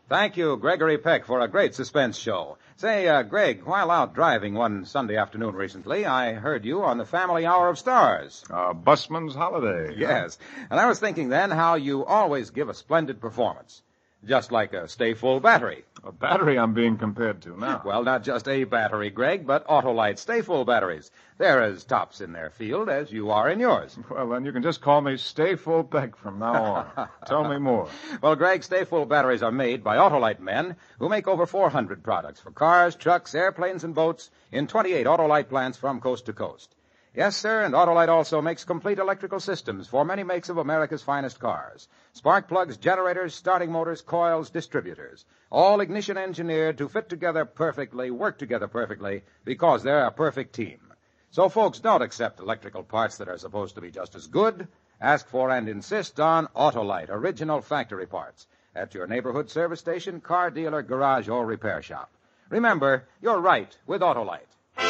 Thank you, Gregory Peck, for a great suspense show. Say, Greg, while out driving one Sunday afternoon recently, I heard you on the Family Hour of Stars. Busman's Holiday. Yes. And I was thinking then how you always give a splendid performance. Just like a Stay Full battery. A battery I'm being compared to now. Well, not just a battery, Greg, but Autolite Stay Full batteries. They're as tops in their field as you are in yours. Well, then you can just call me Stay Full Peck from now on. Tell me more. Well, Greg, Stay Full batteries are made by Autolite men who make over 400 products for cars, trucks, airplanes, and boats in 28 Autolite plants from coast to coast. Yes, sir, and Autolite also makes complete electrical systems for many makes of America's finest cars. Spark plugs, generators, starting motors, coils, distributors. All ignition engineered to fit together perfectly, work together perfectly, because they're a perfect team. So, folks, don't accept electrical parts that are supposed to be just as good. Ask for and insist on Autolite, original factory parts, at your neighborhood service station, car dealer, garage, or repair shop. Remember, you're right with Autolite.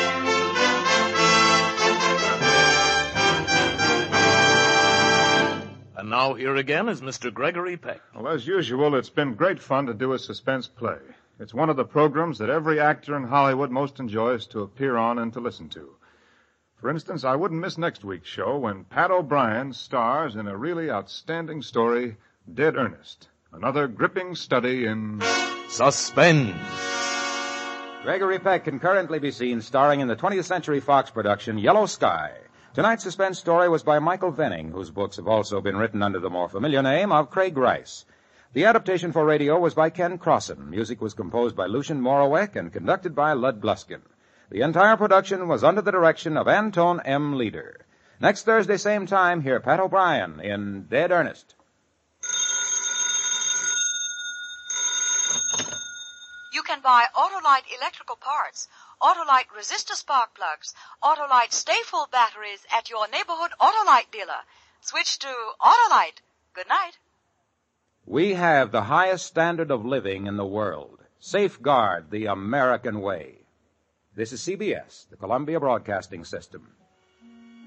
And now here again is Mr. Gregory Peck. Well, as usual, it's been great fun to do a suspense play. It's one of the programs that every actor in Hollywood most enjoys to appear on and to listen to. For instance, I wouldn't miss next week's show when Pat O'Brien stars in a really outstanding story, Dead Earnest, another gripping study in Suspense. Gregory Peck can currently be seen starring in the 20th Century Fox production Yellow Sky. Tonight's suspense story was by Michael Venning, whose books have also been written under the more familiar name of Craig Rice. The adaptation for radio was by Ken Crossan. Music was composed by Lucian Morawek and conducted by Lud Bluskin. The entire production was under the direction of Anton M. Leader. Next Thursday, same time, hear Pat O'Brien in Dead Earnest. You can buy Autolite electrical parts, Autolite resistor spark plugs, Autolite Stay Full batteries at your neighborhood Autolite dealer. Switch to Autolite. Good night. We have the highest standard of living in the world. Safeguard the American way. This is CBS, the Columbia Broadcasting System.